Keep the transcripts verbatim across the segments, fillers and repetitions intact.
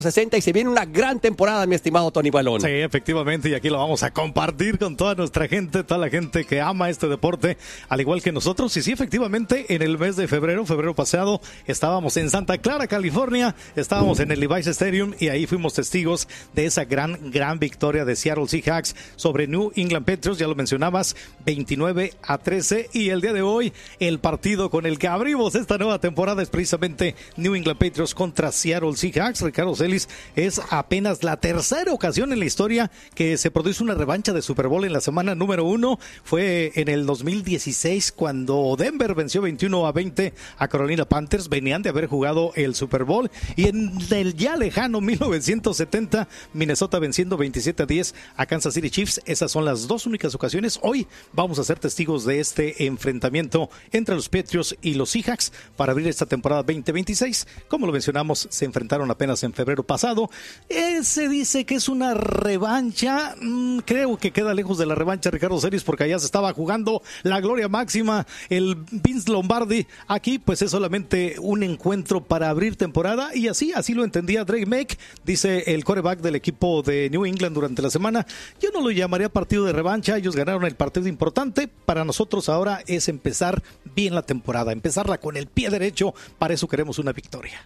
sesenta y se viene una gran temporada, mi estimado Tony Balón. Sí, efectivamente, y aquí lo vamos a compartir con toda nuestra gente, toda la gente que ama este deporte, al igual que nosotros. Y sí, efectivamente, en el mes de febrero, febrero pasado, estábamos en Santa Clara, California, estábamos en el Levi's Stadium y ahí fuimos testigos de esa gran, gran victoria de Seattle Seahawks sobre New England Patriots, ya lo mencionabas, veintinueve a trece, y el día de hoy, el partido con el que abrimos esta nueva temporada es precisamente New England Patriots contra Seattle Seahawks. Ricardo Celis, es apenas la tercera ocasión en la historia que se produce una revancha de Super Bowl en la semana número uno. Fue en el dos mil dieciséis cuando Denver venció veintiuno a veinte a Carolina Panthers. Venían de haber jugado el Super Bowl. Y en el ya lejano mil novecientos setenta, Minnesota venciendo veintisiete a diez a Kansas City Chiefs. Esas son las dos únicas ocasiones. Hoy vamos a ser testigos de este enfrentamiento entre los Patriots y los Seahawks para abrir esta temporada veinte veintiséis. Como lo mencionamos, se enfrentaron apenas en febrero pasado. Eh, se dice que es una revancha. Mm, creo que queda lejos de la revancha, Ricardo Celis, porque allá se estaba jugando la gloria máxima, el Vince Lombardi. Aquí pues es solamente un encuentro para abrir temporada, y así, así lo entendía Drake Maye, dice el quarterback del equipo de New England durante la semana. Yo no lo llamaría partido de revancha, ellos ganaron el partido importante. Para nosotros ahora es empezar bien la temporada, empezarla con el pie derecho. Para eso queremos una victoria.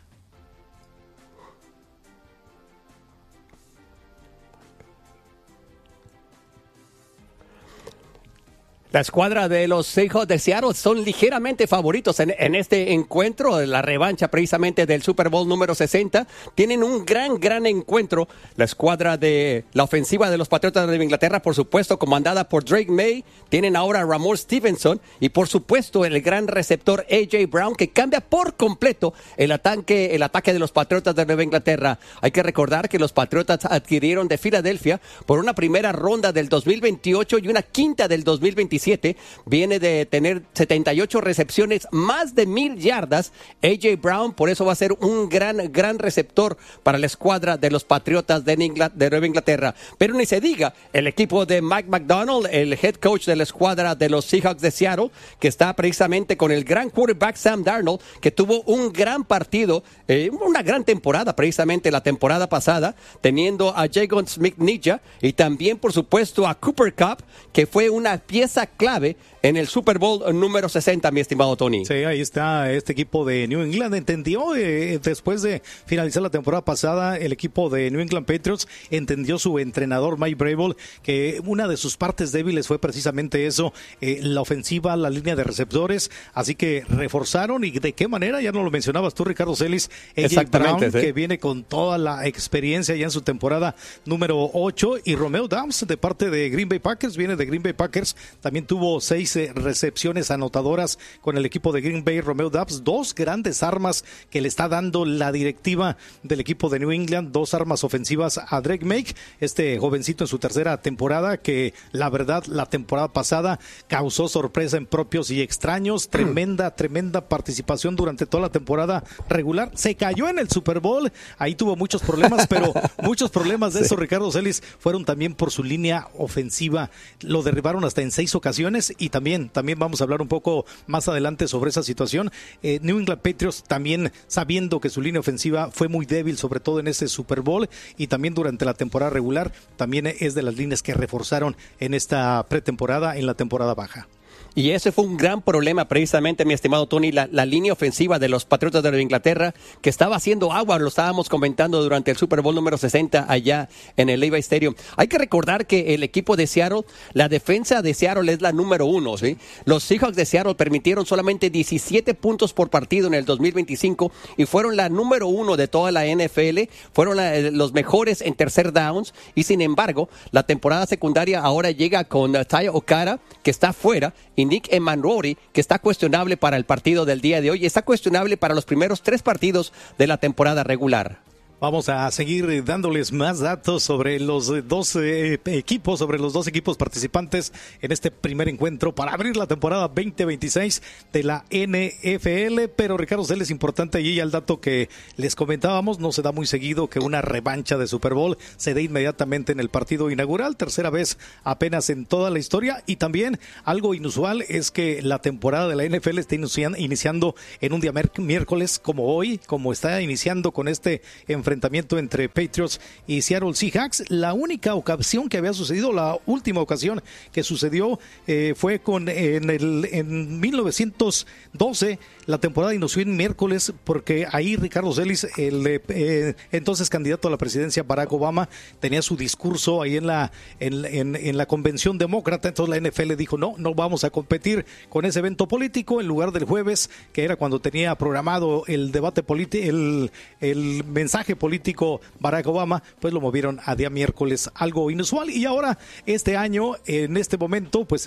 La escuadra de los Seahawks de Seattle son ligeramente favoritos en, en este encuentro, la revancha precisamente del Super Bowl número sesenta. Tienen un gran, gran encuentro. La escuadra de la ofensiva de los Patriotas de Inglaterra, por supuesto, comandada por Drake Maye. Tienen ahora a Ramon Stevenson y, por supuesto, el gran receptor A J Brown, que cambia por completo el ataque, el ataque de los Patriotas de Nueva Inglaterra. Hay que recordar que los Patriotas adquirieron de Filadelfia por una primera ronda del dos mil veintiocho y una quinta del dos mil veintisiete. Viene de tener setenta y ocho recepciones, más de mil yardas. A J Brown, por eso va a ser un gran, gran receptor para la escuadra de los Patriotas de, Ingl- de Nueva Inglaterra. Pero ni se diga, el equipo de Mike McDonald, el head coach de la escuadra de los Seahawks de Seattle, que está precisamente con el gran quarterback Sam Darnold, que tuvo un gran partido, eh, una gran temporada precisamente la temporada pasada, teniendo a Jagon Smith-Njigba y también, por supuesto, a Cooper Kupp, que fue una pieza clave en el Super Bowl número sesenta, mi estimado Tony. Sí, ahí está este equipo de New England. Entendió, eh, después de finalizar la temporada pasada, el equipo de New England Patriots, entendió su entrenador Mike Vrabel que una de sus partes débiles fue precisamente eso, eh, la ofensiva, la línea de receptores. Así que reforzaron, y de qué manera, ya no lo mencionabas tú, Ricardo Celis, A J Brown, ¿sí? Que viene con toda la experiencia ya en su temporada número ocho, y Romeo Doubs de parte de Green Bay Packers, viene de Green Bay Packers, también tuvo seis recepciones anotadoras con el equipo de Green Bay. Romeo Doubs, dos grandes armas que le está dando la directiva del equipo de New England, dos armas ofensivas a Drake Maye, este jovencito en su tercera temporada, que la verdad la temporada pasada causó sorpresa en propios y extraños. Tremenda, tremenda participación durante toda la temporada regular. Se cayó en el Super Bowl, ahí tuvo muchos problemas, pero muchos problemas de sí. Eso, Ricardo Celis, fueron también por su línea ofensiva. Lo derribaron hasta en seis ocasiones, y también También, también vamos a hablar un poco más adelante sobre esa situación. Eh, New England Patriots también, sabiendo que su línea ofensiva fue muy débil, sobre todo en ese Super Bowl, y también durante la temporada regular, también es de las líneas que reforzaron en esta pretemporada, en la temporada baja. Y ese fue un gran problema precisamente, mi estimado Tony, la, la línea ofensiva de los Patriotas de Nueva Inglaterra, que estaba haciendo agua, lo estábamos comentando durante el Super Bowl número sesenta allá en el Levi's Stadium. Hay que recordar que el equipo de Seattle, la defensa de Seattle es la número uno, ¿sí? Los Seahawks de Seattle permitieron solamente diecisiete puntos por partido en el dos mil veinticinco y fueron la número uno de toda la N F L, fueron la, los mejores en tercer downs, y sin embargo, la temporada secundaria ahora llega con uh, Ty Okara, que está fuera, y Nick Emanrori, que está cuestionable para el partido del día de hoy, y está cuestionable para los primeros tres partidos de la temporada regular. Vamos a seguir dándoles más datos sobre los dos eh, equipos, sobre los dos equipos participantes en este primer encuentro para abrir la temporada veinte veintiséis de la N F L. Pero Ricardo Celis, importante allí el dato que les comentábamos, no se da muy seguido que una revancha de Super Bowl se dé inmediatamente en el partido inaugural, tercera vez apenas en toda la historia. Y también algo inusual es que la temporada de la N F L está iniciando en un día miércoles como hoy, como está iniciando con este enfrentamiento enfrentamiento entre Patriots y Seattle Seahawks. La única ocasión que había sucedido, la última ocasión que sucedió eh, fue con en, el, en mil novecientos doce. La temporada inició en miércoles porque ahí Ricardo Celis, el eh, entonces candidato a la presidencia Barack Obama, tenía su discurso ahí en la en, en, en la convención demócrata. Entonces la N F L dijo no, no vamos a competir con ese evento político. En lugar del jueves, que era cuando tenía programado el debate político, el, el mensaje político Barack Obama, pues lo movieron a día miércoles, algo inusual. Y ahora este año, en este momento, pues